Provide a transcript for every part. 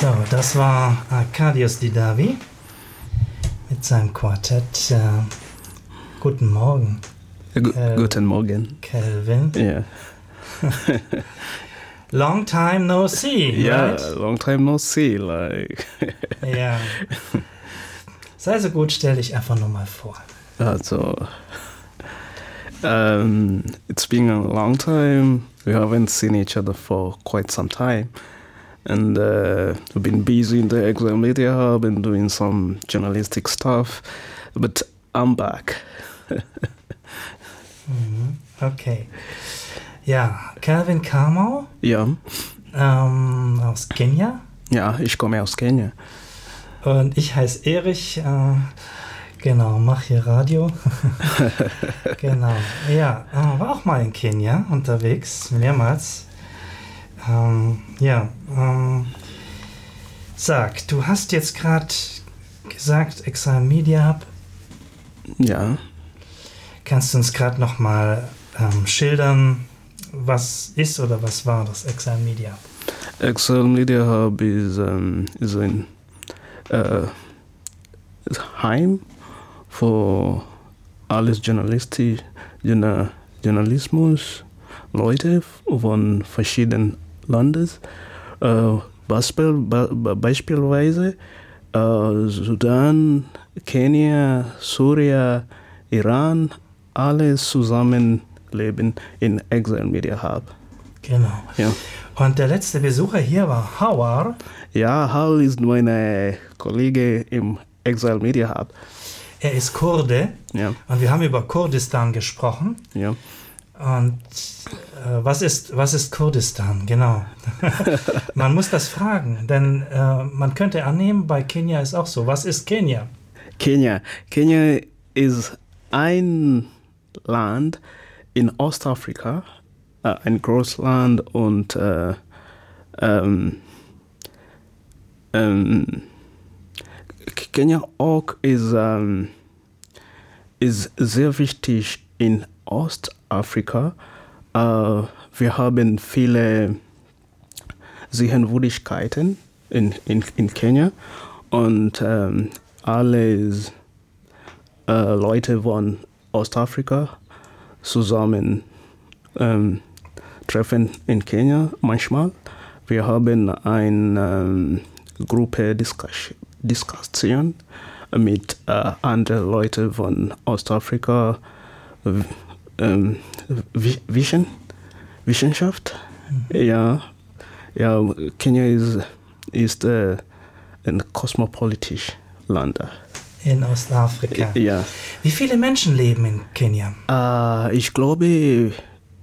So, das war Arkadiusz Didavi mit seinem Quartett. Guten Morgen. Guten Morgen. Kelvin. Yeah. Long time no see, Yeah, right? long time no see, like. Ja. Sei so gut, stell dich einfach nur mal vor. Also, it's been a long time. We haven't seen each other for quite some time. And we've been busy in the Exile Media Hub and doing some journalistic stuff. But I'm back. Okay. Ja, Kelvin Kamau Ja. aus Kenia. Ja, ich komme aus Kenia. Und ich heiße Erich. Genau, mache hier Radio. Genau. Ja, war auch mal in Kenia unterwegs, mehrmals. Sag, du hast jetzt gerade gesagt, Exile Media Hub. Ja. Kannst du uns gerade nochmal schildern, was ist oder was war das Exile Media Hub? Exile Media Hub is ein Heim für alles Journalismus, Leute von verschiedenen Ländern. Beispielsweise Sudan, Kenia, Syrien, Iran, alles zusammen leben in Exile Media Hub. Genau. Ja. Und der letzte Besucher hier war Hawar. Ja, Hal ist mein Kollege im Exile Media Hub. Er ist Kurde. Ja. Und wir haben über Kurdistan gesprochen. Ja. Und was ist Kurdistan? Genau. Man muss das fragen, denn man könnte annehmen, bei Kenia ist auch so. Was ist Kenia? Kenia ist ein Land in Ostafrika, ein Großland und Kenia auch ist sehr wichtig in Ostafrika. Wir haben viele Sehenswürdigkeiten in Kenia und alle Leute von Ostafrika zusammen treffen in Kenia manchmal. Wir haben eine Gruppe Diskussion mit anderen Leuten von Ostafrika, Wissenschaft. Ja, Kenia ist ein kosmopolitisches Land. In Ostafrika. Ja. Wie viele Menschen leben in Kenia? Ich glaube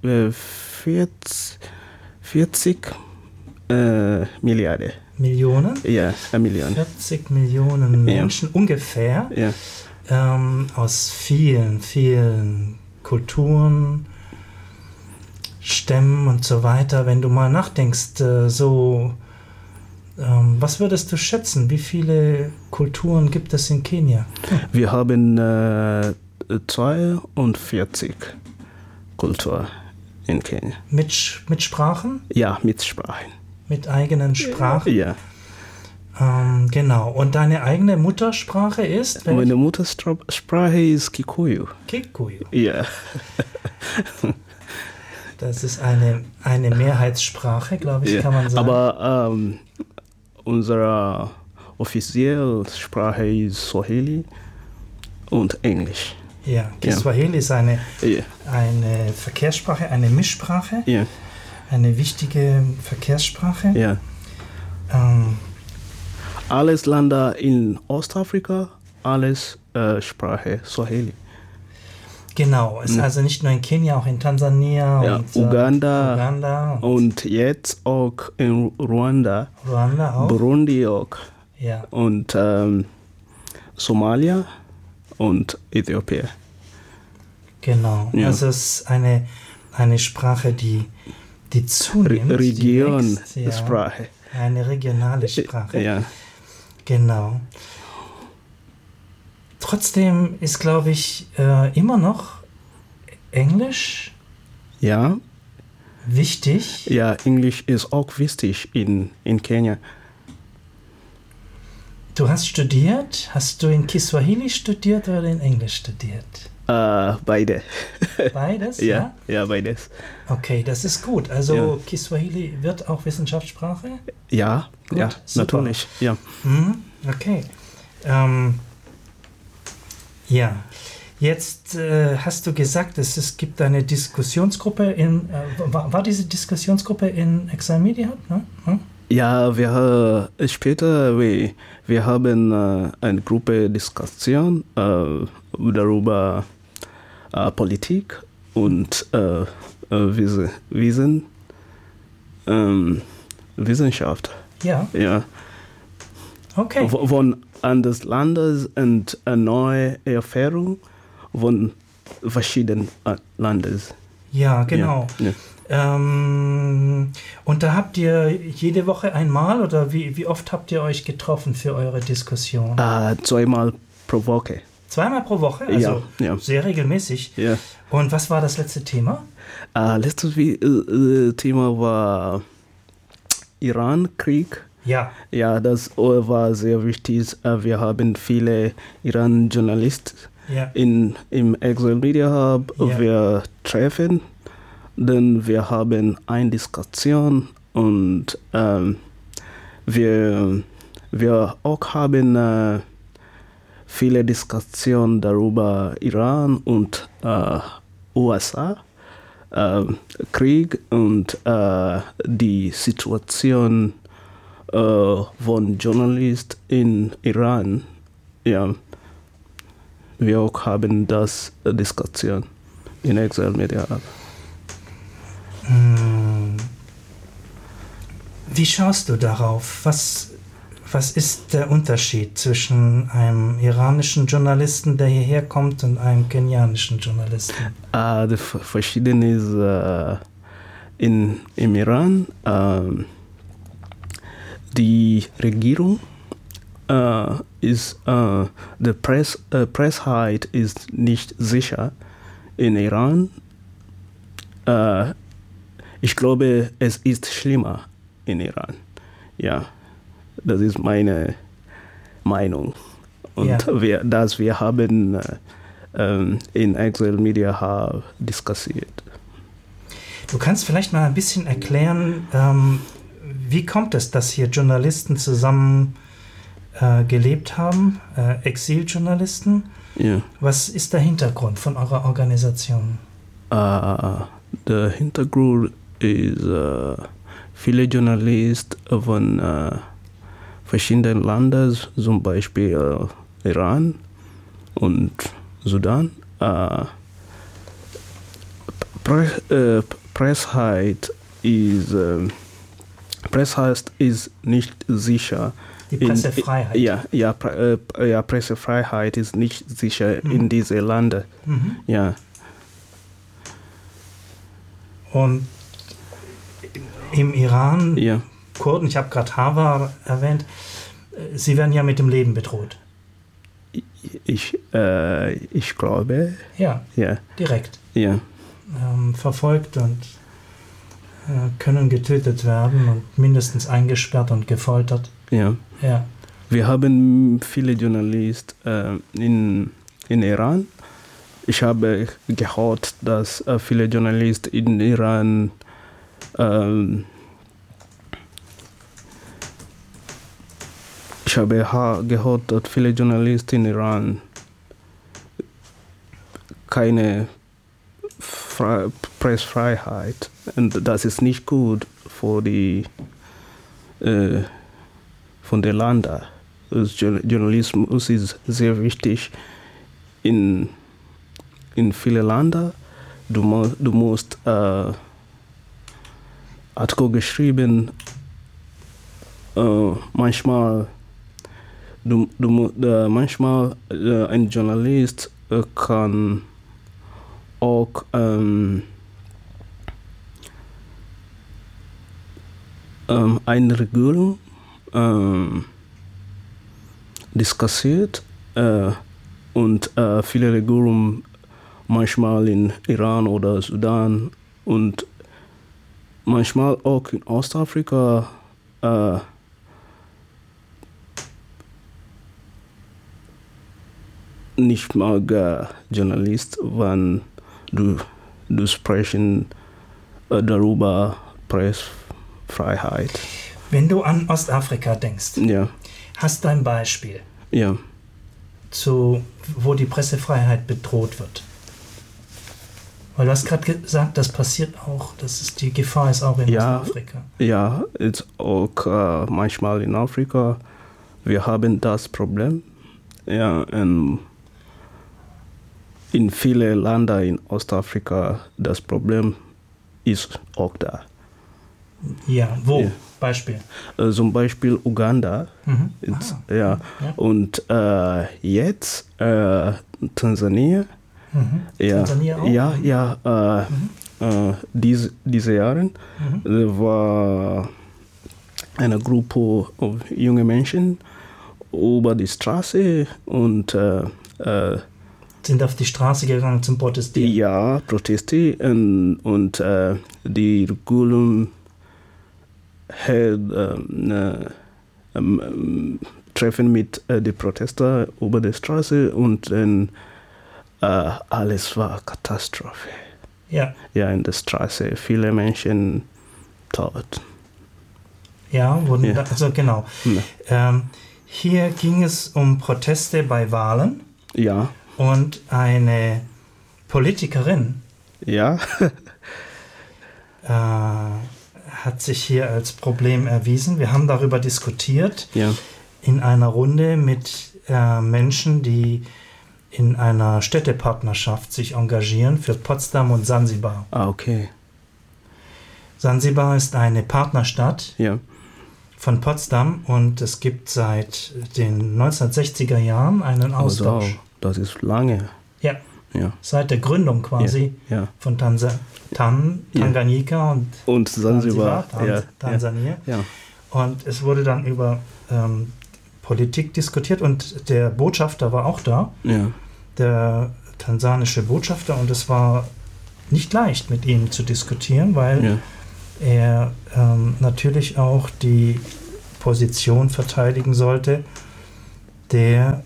40 Milliarden. Millionen? Ja, eine Million. 40 Millionen Menschen ungefähr. Ja. Aus vielen Kulturen, Stämmen und so weiter. Wenn du mal nachdenkst, was würdest du schätzen? Wie viele Kulturen gibt es in Kenia? Wir haben 42 Kulturen in Kenia. Mit Sprachen? Ja, mit Sprachen. Mit eigenen Sprachen? Ja. Genau. Und deine eigene Muttersprache ist? Welche? Meine Muttersprache ist Kikuyu. Kikuyu. Ja. Das ist eine Mehrheitssprache, glaube ich, kann man sagen. Aber unsere offizielle Sprache ist Swahili und Englisch. Ja, Kiswahili ist eine Verkehrssprache, eine Mischsprache, eine wichtige Verkehrssprache. Ja. Alles Länder in Ostafrika, alles Sprache Swahili. Genau, es ist also nicht nur in Kenia, auch in Tansania und Uganda und jetzt auch in Ruanda auch. Burundi auch. Ja. Und Somalia und Äthiopien. Genau, also es ist eine Sprache, die zunimmt. Regionssprache. Eine regionale Sprache. Ja. Genau. Trotzdem ist, glaube ich, immer noch Englisch wichtig. Ja, Englisch ist auch wichtig in Kenia. Du hast studiert. Hast du in Kiswahili studiert oder in Englisch studiert? Beide. Beides? Ja, beides. Okay, das ist gut. Also Kiswahili wird auch Wissenschaftssprache? Ja, gut, ja, super. natürlich. Ja. Okay. Jetzt hast du gesagt, es gibt eine Diskussionsgruppe war diese Diskussionsgruppe in Exile Media? Ne? Ja, wir haben eine Gruppe Diskussion darüber Politik und Wissenschaft. Ja. Ja. Okay. Von eines Landes und eine neue Erfahrung von verschiedenen Landes. Ja, genau. Ja. Und da habt ihr jede Woche einmal oder wie oft habt ihr euch getroffen für eure Diskussion? 2-mal pro Woche. 2-mal pro Woche? Also ja. sehr regelmäßig. Ja. Und was war das letzte Thema? Letztes Thema war Iran-Krieg. Ja. Ja, das war sehr wichtig. Wir haben viele Iran-Journalisten im Exile Media Hub. Ja. Wir treffen, dann wir haben eine Diskussion und wir auch haben viele Diskussionen darüber Iran und USA, Krieg und die Situation von Journalisten in Iran. Ja, wir auch haben das Diskussion in Exile Media Hub. Wie schaust du darauf? Was ist der Unterschied zwischen einem iranischen Journalisten, der hierher kommt, und einem kenianischen Journalisten? Das Verschiedene ist im Iran, die Regierung die Pressfreiheit ist nicht sicher in Iran. Ich glaube, es ist schlimmer in Iran. Ja, das ist meine Meinung. Und wir haben in Exile Media Hub diskutiert. Du kannst vielleicht mal ein bisschen erklären, wie kommt es, dass hier Journalisten zusammen gelebt haben, Exiljournalisten? Ja. Was ist der Hintergrund von eurer Organisation? Der Hintergrund ist, viele Journalisten von verschiedenen Ländern, zum Beispiel Iran und Sudan. Pressfreiheit ist nicht sicher. Die Pressefreiheit. Pressefreiheit ist nicht sicher in diesen Ländern. Ja. Und im Iran, Kurden, ich habe gerade Hawar erwähnt, sie werden ja mit dem Leben bedroht. Ich glaube. Ja, direkt. Ja. Verfolgt und können getötet werden und mindestens eingesperrt und gefoltert. Ja. Wir haben viele Journalisten in Iran. Ich habe gehört, dass viele Journalisten in Iran ich habe gehört, dass viele Journalisten in Iran keine Pressfreiheit, und das ist nicht gut für die von den Ländern. Journalismus ist sehr wichtig in vielen Ländern. Du musst Artikel geschrieben, manchmal ein Journalist kann auch eine Regierung diskutiert und viele Regierungen manchmal in Iran oder Sudan und manchmal auch in Ostafrika nicht mag Journalist, wenn du sprechen darüber Pressfreiheit. Wenn du an Ostafrika denkst, Ja, hast du ein Beispiel, ja. wo die Pressefreiheit bedroht wird? Weil du hast gerade gesagt, das passiert auch, die Gefahr ist auch in Ostafrika. Ja, ist auch manchmal in Afrika. Wir haben das Problem. Ja, in vielen Ländern in Ostafrika das Problem ist auch da. Ja, wo? Ja. Beispiel? Zum Beispiel Uganda. Mhm. Ja. Ja. Und jetzt Tansania. Mhm. Ja. Tansania auch? Ja. Diese Jahre war eine Gruppe junge Menschen über die Straße und sind auf die Straße gegangen zum Protestieren. Ja, Proteste und die Regierung hat Treffen mit den Protestern über die Straße und dann alles war Katastrophe. Ja. Ja, in der Straße, viele Menschen tot. Ja, also genau. Ja. Hier ging es um Proteste bei Wahlen. Ja. Und eine Politikerin ja. Hat sich hier als Problem erwiesen. Wir haben darüber diskutiert in einer Runde mit Menschen, die in einer Städtepartnerschaft sich engagieren für Potsdam und Sansibar. Okay. Sansibar ist eine Partnerstadt von Potsdam und es gibt seit den 1960er Jahren einen Austausch. Also, das ist lange. Ja. Seit der Gründung quasi von Tanganyika und Sansibar. Tansania. Und es wurde dann über Politik diskutiert und der Botschafter war auch da, der tansanische Botschafter, und es war nicht leicht, mit ihm zu diskutieren, weil er natürlich auch die Position verteidigen sollte der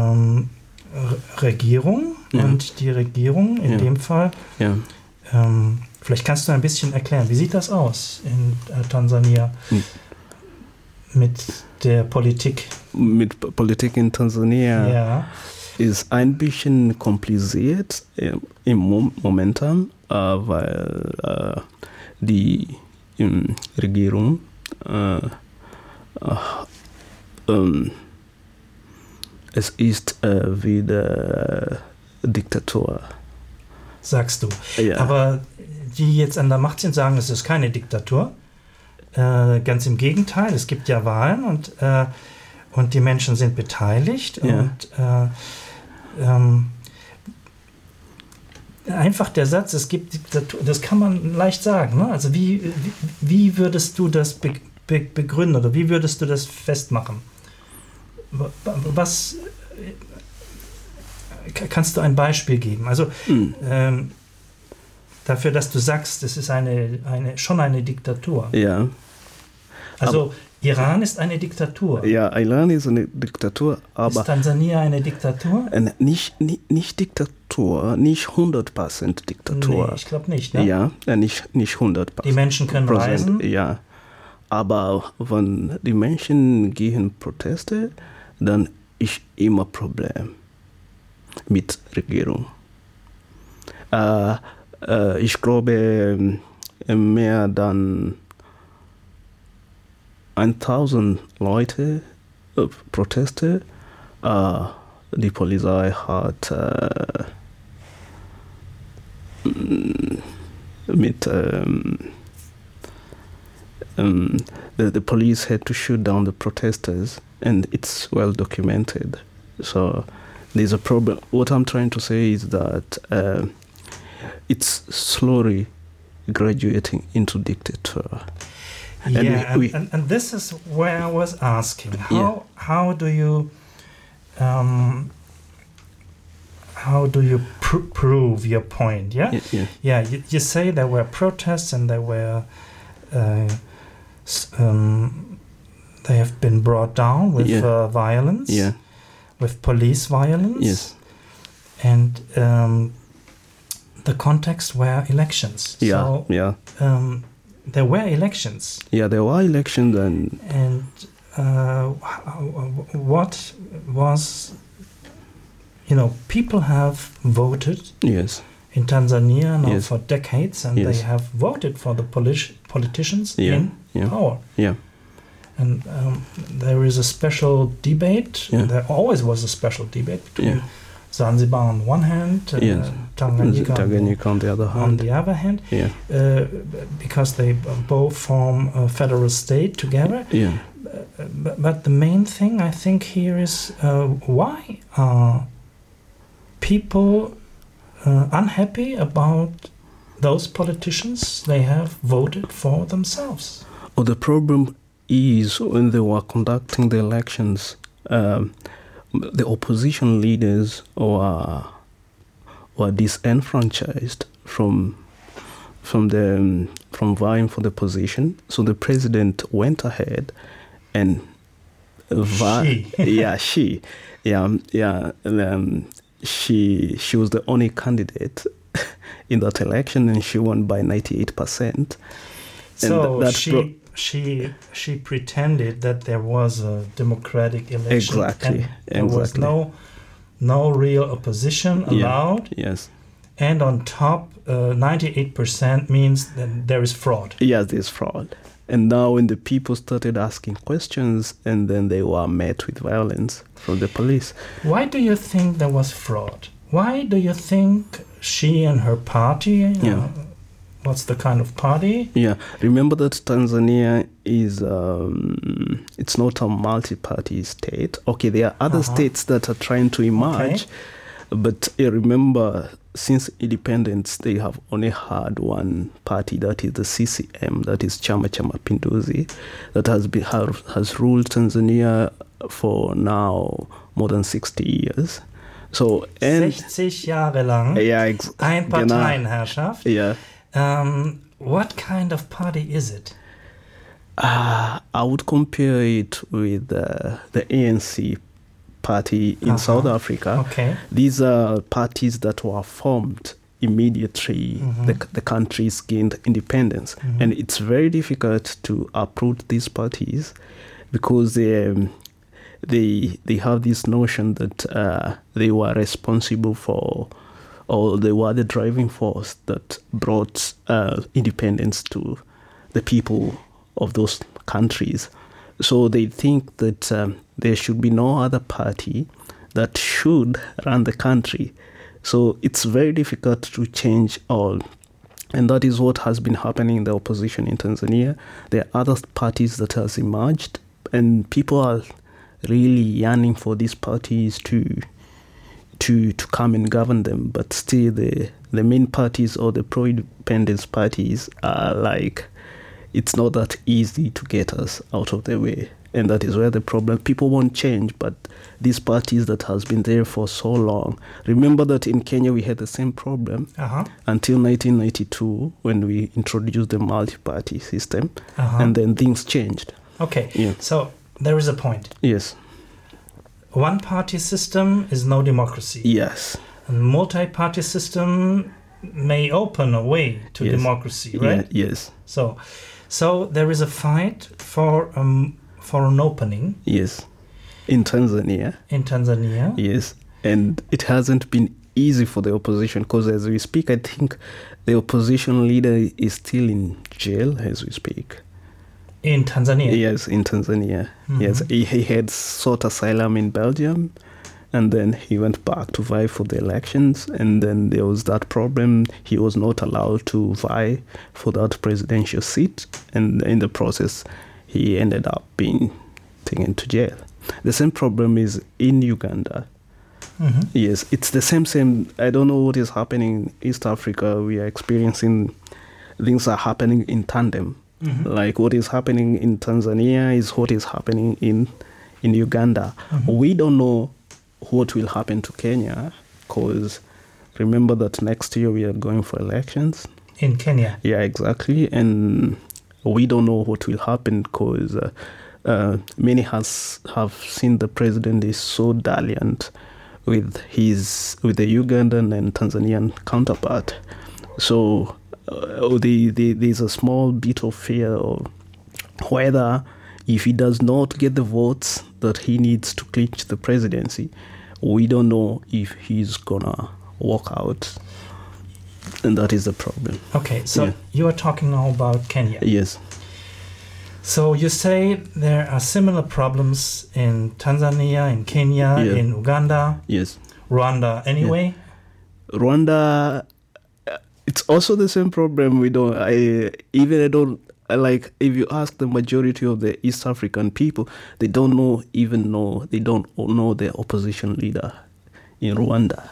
Regierung und die Regierung in dem Fall. Vielleicht kannst du ein bisschen erklären, wie sieht das aus in Tansania mit der Politik? Mit Politik in Tansania ist ein bisschen kompliziert im Momentan, weil die Regierung es ist wieder Diktatur. Sagst du. Ja. Aber die jetzt an der Macht sind, sagen, es ist keine Diktatur. Ganz im Gegenteil, es gibt ja Wahlen und die Menschen sind beteiligt. Und einfach der Satz, es gibt Diktatur, das kann man leicht sagen. Ne? Also wie würdest du das begründen oder wie würdest du das festmachen? Was kannst du ein Beispiel geben? Also dafür, dass du sagst, es ist schon eine Diktatur. Ja. Also aber Iran ist eine Diktatur. Ja, Iran ist eine Diktatur, aber... Ist Tansania eine Diktatur? Nicht Diktatur, nicht 100% Diktatur. Nee, ich glaube nicht, ne? Ja, nicht 100%. Die Menschen können reisen? Ja, aber wenn die Menschen gegen Proteste, dann ist immer Problem mit Regierung. Ich glaube, mehr dann 1000 Leute Proteste. Die Polizei hat the police had to shoot down the protesters, and it's well documented. So there's a problem. What I'm trying to say is that it's slowly graduating into dictator. And this is where I was asking, how do you prove your point? You say there were protests and there were they have been brought down with violence, with police violence. Yes. and the context were elections. There were elections. Yeah, there were elections, and what was, people have voted. Yes. In Tanzania now for decades, and they have voted for the politicians in power. Yeah. And there is a special debate. There always was a special debate between Zanzibar on one hand, Tanganyika on the other hand. Because they both form a federal state together. Yeah. But the main thing I think here is why are people unhappy about those politicians they have voted for themselves? Well, the problem is when they were conducting the elections, the opposition leaders were disenfranchised from vying for the position. So the president went ahead and she was the only candidate in that election, and she won by 98%. So she pretended that there was a democratic election. Exactly. And there was no real opposition allowed. Yes. And on top, 98% means that there is fraud. Yes, there's fraud. And now when the people started asking questions, and then they were met with violence from the police. Why do you think there was fraud? Why do you think she and her party, what's the kind of party? Yeah, remember that Tanzania is, it's not a multi-party state. Okay, there are other states that are trying to emerge, but remember, since independence, they have only had one party, that is the CCM, that is Chama cha Mapinduzi, that has ruled Tanzania for now more than 60 years. So, 60 Jahre lang. Einparteienherrschaft. Yeah. What kind of party is it? I would compare it with the ANC party in South Africa. Okay. These are parties that were formed immediately the countries gained independence. And it's very difficult to uproot these parties because they have this notion that they were responsible for, or they were the driving force that brought independence to the people of those countries. So they think that there should be no other party that should run the country. So it's very difficult to change all. And that is what has been happening in the opposition in Tanzania. There are other parties that has emerged, and people are really yearning for these parties to come and govern them. But still the main parties or the pro-independence parties are like, it's not that easy to get us out of the way. And that is where the problem, people won't change, but these parties that has been there for so long. Remember that in Kenya we had the same problem until 1992 when we introduced the multi-party system, and then things changed. Okay, so there is a point. Yes. One-party system is no democracy. Yes. A multi-party system may open a way to democracy, right? Yeah, yes. So there is a fight for an opening. Yes. In Tanzania. Yes. And it hasn't been easy for the opposition because as we speak, I think the opposition leader is still in jail as we speak. In Tanzania? Yes, in Tanzania. Yes, he had sought asylum in Belgium, and then he went back to vie for the elections, and then there was that problem. He was not allowed to vie for that presidential seat, and in the process, he ended up being taken to jail. The same problem is in Uganda. Yes, it's the same. I don't know what is happening in East Africa. We are experiencing, things are happening in tandem. Like what is happening in Tanzania is what is happening in Uganda. We don't know what will happen to Kenya because remember that next year we are going for elections. In Kenya? Yeah, exactly. And we don't know what will happen because many have seen the president is so dalliant with the Ugandan and Tanzanian counterpart. So there's a small bit of fear of whether if he does not get the votes that he needs to clinch the presidency, we don't know if he's gonna walk out. And that is the problem. Okay, so you are talking now about Kenya. Yes. So you say there are similar problems in Tanzania, in Kenya, in Uganda. Yes. Rwanda anyway? Yeah. Rwanda, it's also the same problem. If you ask the majority of the East African people, they don't know the opposition leader in Rwanda.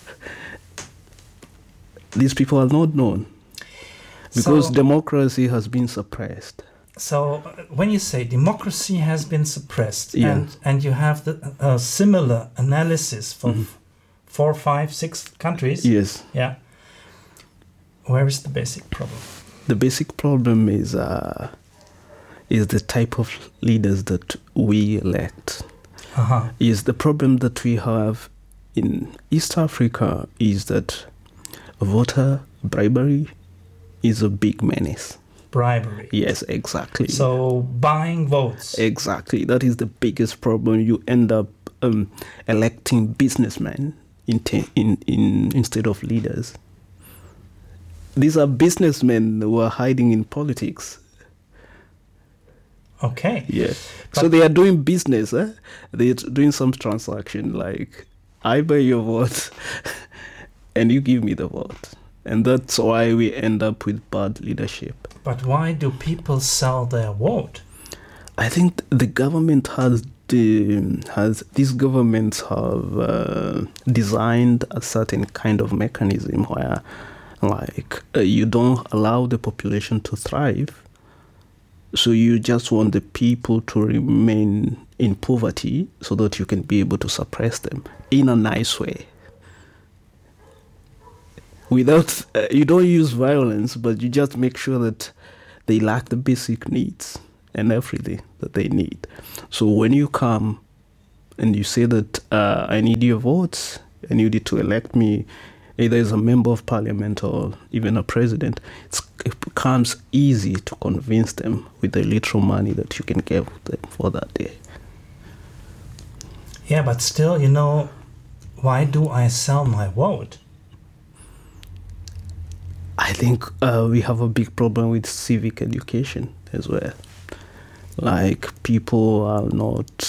These people are not known because democracy has been suppressed. So when you say democracy has been suppressed and you have the similar analysis for 4, 5, 6 countries. Yes. Yeah. Where is the basic problem? The basic problem is the type of leaders that we elect. Is the problem that we have in East Africa is that voter bribery is a big menace. Bribery. Yes, exactly. So buying votes. Exactly. That is the biggest problem. You end up electing businessmen instead of leaders. These are businessmen who are hiding in politics. Okay. Yes. So they are doing business. They're doing some transaction like, I buy your vote and you give me the vote. And that's why we end up with bad leadership. But why do people sell their vote? I think the government these governments have designed a certain kind of mechanism where you don't allow the population to thrive. So you just want the people to remain in poverty so that you can be able to suppress them in a nice way. Without, you don't use violence, but you just make sure that they lack the basic needs and everything that they need. So when you come and you say that I need your votes and you need to elect me either as a member of parliament or even a president, it becomes easy to convince them with the little money that you can give them for that day. Yeah, but still, why do I sell my vote? I think we have a big problem with civic education as well. Like, people are not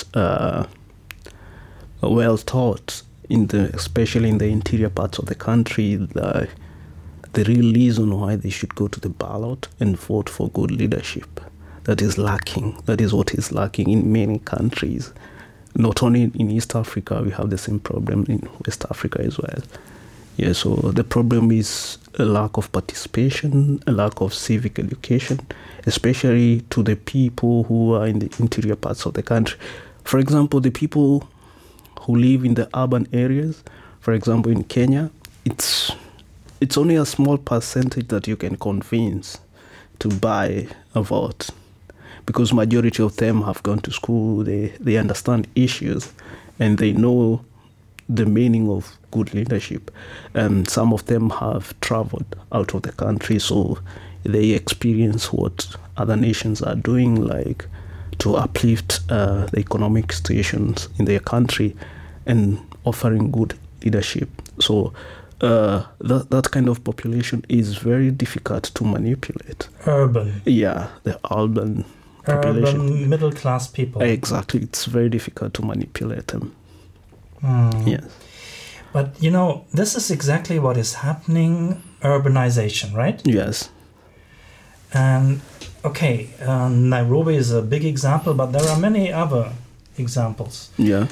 well taught, especially in the interior parts of the country, the real reason why they should go to the ballot and vote for good leadership. That is lacking. That is what is lacking in many countries. Not only in East Africa, we have the same problem in West Africa as well. Yeah, so the problem is a lack of participation, a lack of civic education, especially to the people who are in the interior parts of the country. For example, the people who live in the urban areas, for example, in Kenya, it's only a small percentage that you can convince to buy a vote, because majority of them have gone to school, they understand issues, and they know the meaning of good leadership. And some of them have traveled out of the country, so they experience what other nations are doing, like to uplift the economic situations in their country and offering good leadership. So that kind of population is very difficult to manipulate. Urban. Yeah, the urban population. Urban middle-class people. Exactly. It's very difficult to manipulate them. Yes. But, this is exactly what is happening, urbanization, right? Yes. And, okay, Nairobi is a big example, but there are many other examples. Yeah.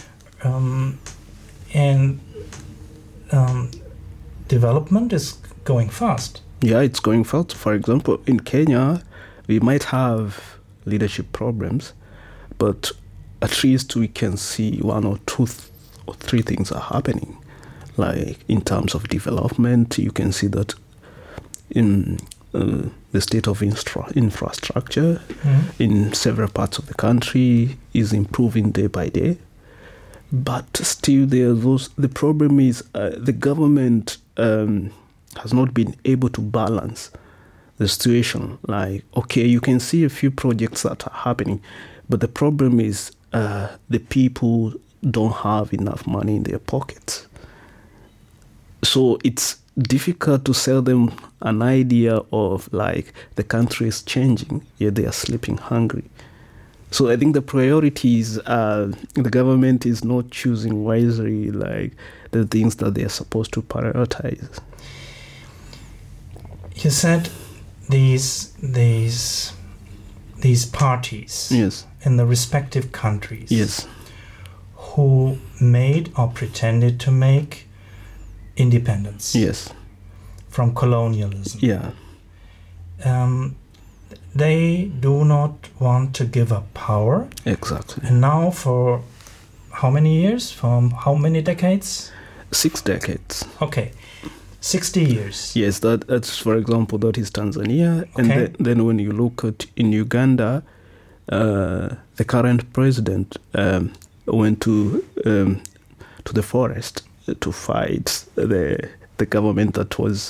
And development is going fast. Yeah, it's going fast. For example, in Kenya, we might have leadership problems, but at least we can see 1 or 2 or 3 things are happening. Like, in terms of development, you can see that in the state of infrastructure in several parts of the country is improving day by day. But still, the problem is the government has not been able to balance the situation. Like, okay, you can see a few projects that are happening, but the problem is the people don't have enough money in their pockets. So it's difficult to sell them an idea of like the country is changing, yet they are sleeping hungry. So I think the priorities, the government is not choosing wisely, like the things that they are supposed to prioritize. You said these parties, yes, in the respective countries, yes, who made or pretended to make independence, yes, from colonialism. yeah. They do not want to give up power. Exactly. And now for how many years? For how many decades? 6 decades. Okay. 60 years. Yes, that's, for example, that is Tanzania. Okay. And then when you look at in Uganda, the current president went to the forest to fight the government that was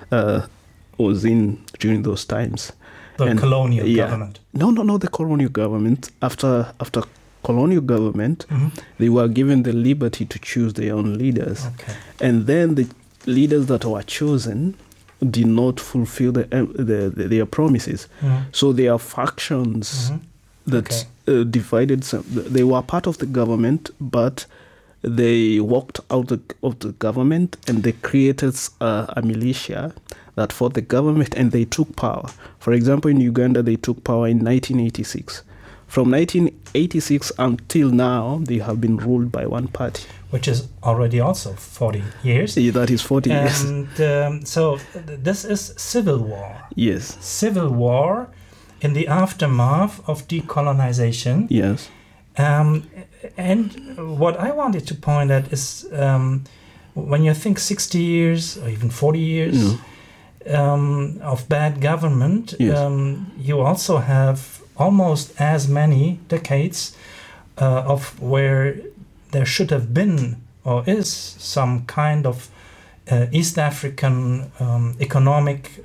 in during those times. The colonial government. No, the colonial government. After colonial government, they were given the liberty to choose their own leaders. Okay. And then the leaders that were chosen did not fulfill their promises. So there are factions that divided. They were part of the government, but they walked out of the government and they created a militia that fought the government and they took power. For example, in Uganda, they took power in 1986. From 1986 until now, they have been ruled by one party. Which is already also 40 years. Yeah, that is 40 years. And so this is civil war. Yes. Civil war in the aftermath of decolonization. Yes. And what I wanted to point at is when you think 60 years or even 40 years of bad government, you also have almost as many decades of where there should have been or is some kind of East African economic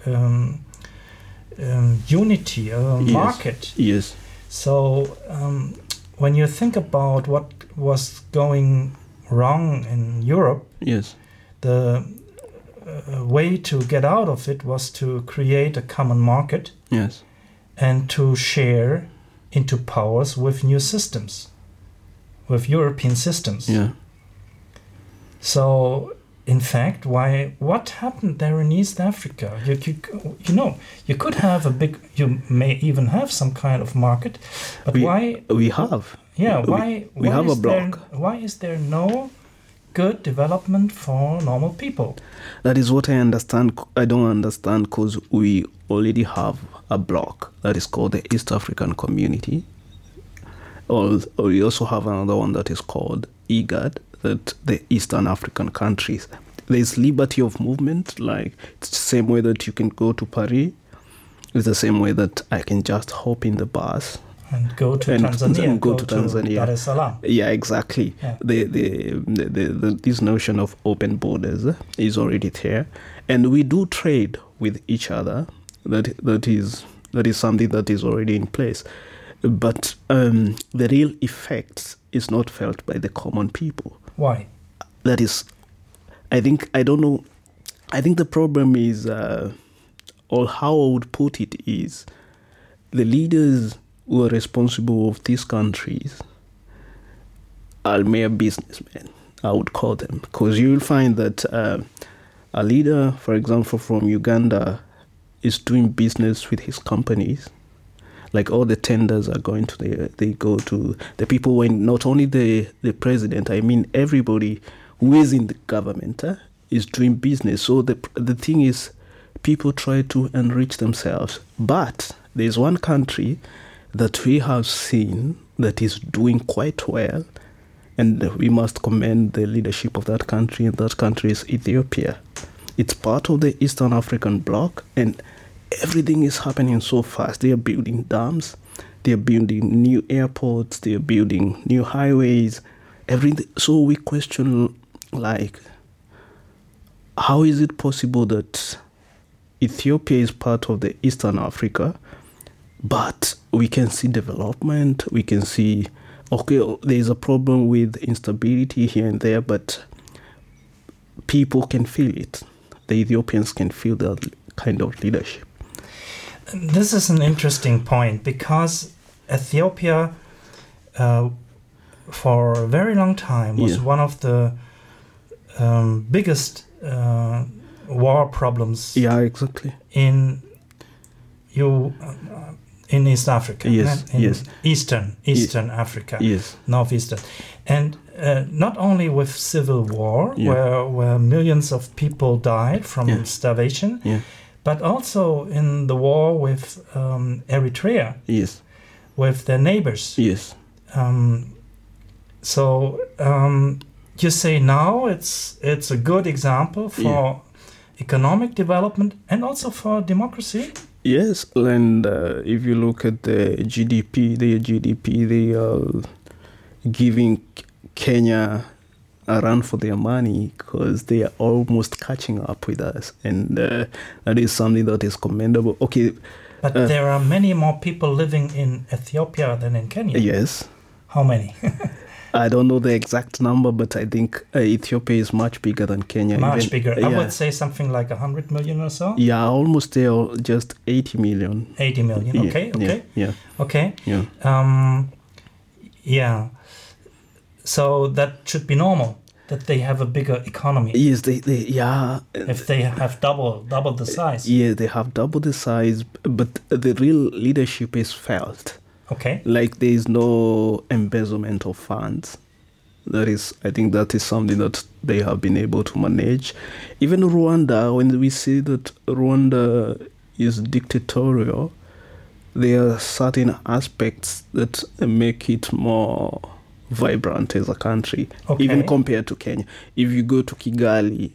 unity, market. Yes. So when you think about what was going wrong in Europe, yes, the way to get out of it was to create a common market, yes, and to share into powers with new systems, with European systems. Yeah. So, in fact, what happened there in East Africa? You could have you may even have some kind of market, but why? We have. Yeah, why have a block? Why is there no good development for normal people? That is what I understand. I don't understand because we already have a block that is called the East African Community. Or we also have another one that is called IGAD, that the Eastern African countries. There's liberty of movement, like it's the same way that you can go to Paris. It's the same way that I can just hop in the bus and go to Tanzania. And go to Tanzania. Dar es Salaam. Yeah, exactly. Yeah. This notion of open borders is already there, and we do trade with each other. That is something that is already in place, but the real effects is not felt by the common people. Why? That is, I don't know. I think the problem is, or how I would put it is, the leaders who are responsible of these countries are mere businessmen, I would call them. Because you will find that a leader, for example, from Uganda is doing business with his companies. Like all the tenders are going to they go to the people, when not only the president, I mean everybody who is in the government is doing business. So the thing is, people try to enrich themselves. But there's one country that we have seen that is doing quite well, and we must commend the leadership of that country, and that country is Ethiopia. It's part of the Eastern African bloc, and everything is happening so fast. They are building dams, they are building new airports, they are building new highways, everything. So we question, like, how is it possible that Ethiopia is part of the Eastern Africa, but we can see development, we can see, okay, there's a problem with instability here and there, but people can feel it. The Ethiopians can feel that kind of leadership. This is an interesting point, because Ethiopia, for a very long time, was one of the biggest war problems. Yeah, exactly. In East Africa. Yes, yes. Eastern Africa. Yes. Northeastern. And not only with civil war, where millions of people died from starvation, but also in the war with Eritrea. Yes. With their neighbors. Yes. You say now it's a good example for economic development and also for democracy? Yes, and if you look at the GDP, they are giving Kenya a run for their money, because they are almost catching up with us, and that is something that is commendable. Okay, but there are many more people living in Ethiopia than in Kenya. Yes. How many? I don't know the exact number, but I think Ethiopia is much bigger than Kenya. Much bigger. I would say something like 100 million or so. Yeah, almost there, just 80 million. 80 million. Okay. Yeah. Okay. Yeah. Yeah. So that should be normal, that they have a bigger economy. Yes, yeah. If they have double the size. Yeah, they have double the size, but the real leadership is felt. Okay. Like, there is no embezzlement of funds. I think that is something that they have been able to manage. Even Rwanda, when we see that Rwanda is dictatorial, there are certain aspects that make it more vibrant as a country, even compared to Kenya. If you go to Kigali,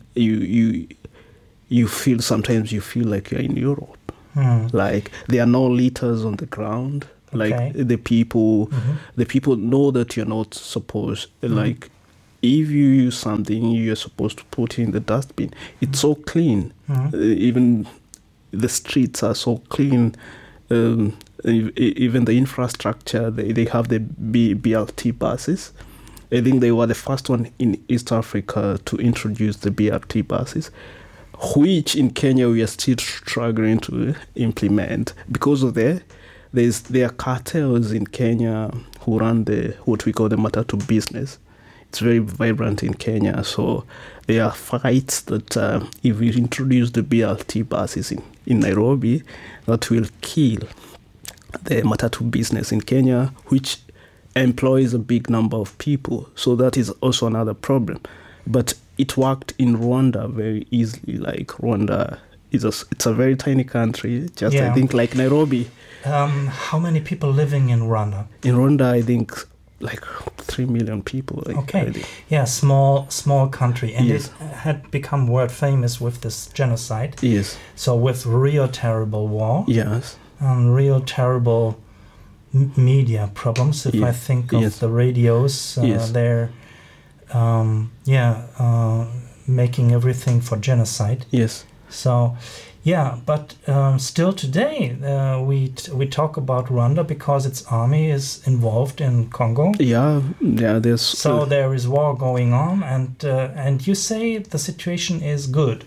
you feel, sometimes you feel like you're in Europe. Like, there are no litters on the ground. Like, the people know that you're not supposed, like, if you use something, you're supposed to put it in the dustbin. It's so clean. Even the streets are so clean. Even the infrastructure, they have the BRT buses. I think they were the first one in East Africa to introduce the BRT buses, which in Kenya we are still struggling to implement because of there are cartels in Kenya who run what we call the matatu business. It's very vibrant in Kenya, so there are fights that if we introduce the BRT buses in Nairobi, that will kill the matatu business in Kenya, which employs a big number of people. So that is also another problem. But it worked in Rwanda very easily. Like, Rwanda it's a very tiny country, just I think like Nairobi. How many people living in Rwanda? In Rwanda, I think like 3 million people. Yeah, small country, and it had become world famous with this genocide. Yes. So with real terrible war. Yes. Real terrible media problems. If I think of the radios, they're making everything for genocide. Yes. So, but still today we talk about Rwanda because its army is involved in Congo. There's so there is war going on, and you say the situation is good.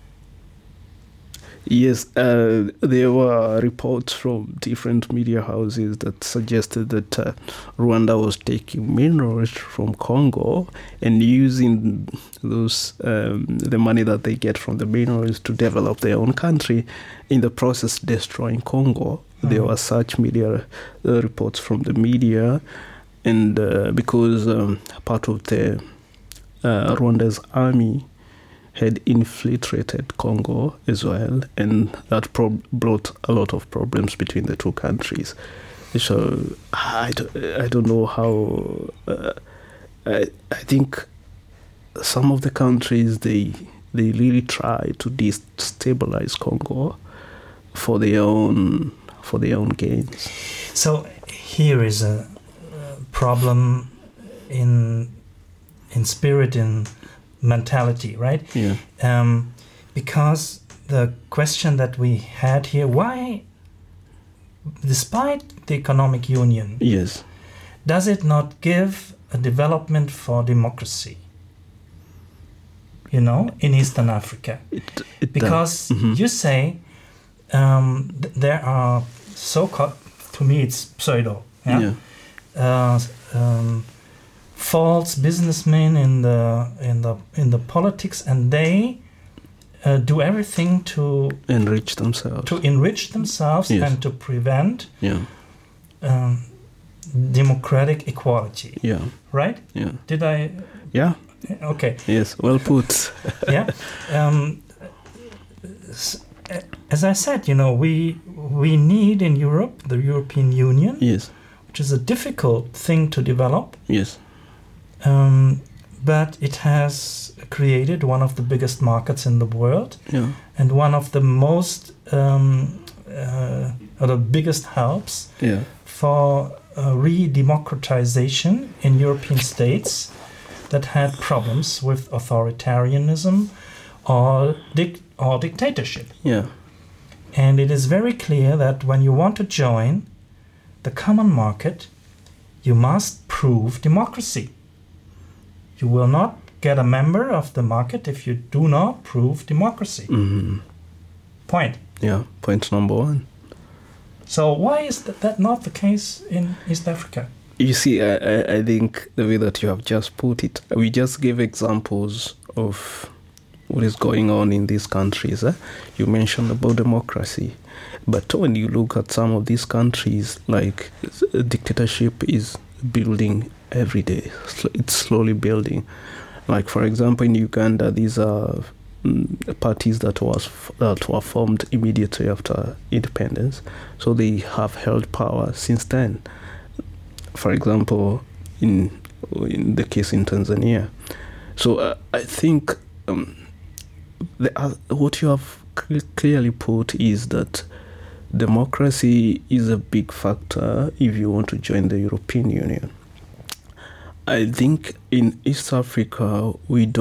Yes, there were reports from different media houses that suggested that Rwanda was taking minerals from Congo and using those the money that they get from the minerals to develop their own country, in the process destroying Congo. There were such media reports from the media, and because part of the Rwanda's army had infiltrated Congo as well, and that brought a lot of problems between the two countries. So I don't know how. I think some of the countries they really try to destabilize Congo for their own gains. So here is a problem in spirit, in mentality, right? Yeah. Because the question that we had here, why, despite the economic union, yes, does it not give a development for democracy, in Eastern Africa? Because you say there are so-called, to me it's pseudo, false businessmen in the politics, and they do everything to enrich themselves, yes, and to prevent democratic equality. Yeah. Right? Yeah. Did I? Yeah. Okay. Yes. Well put. Yeah. As I said, we need in Europe the European Union. Yes. Which is a difficult thing to develop. Yes. But it has created one of the biggest markets in the world. Yeah. And one of the most or the biggest helps for re-democratization in European states that had problems with authoritarianism or dictatorship. Yeah. And it is very clear that when you want to join the common market, you must prove democracy. You will not get a member of the market if you do not prove democracy. Mm-hmm. Point. Yeah, point number one. So why is that not the case in East Africa? You see, I think the way that you have just put it, we just gave examples of what is going on in these countries. You mentioned about democracy. But when you look at some of these countries, like dictatorship is building every day. It's slowly building. Like, for example, in Uganda, these are parties that were formed immediately after independence. So they have held power since then. For example, in the case in Tanzania. So I think what you have clearly put is that democracy is a big factor if you want to join the European Union. I think in East Africa, we don't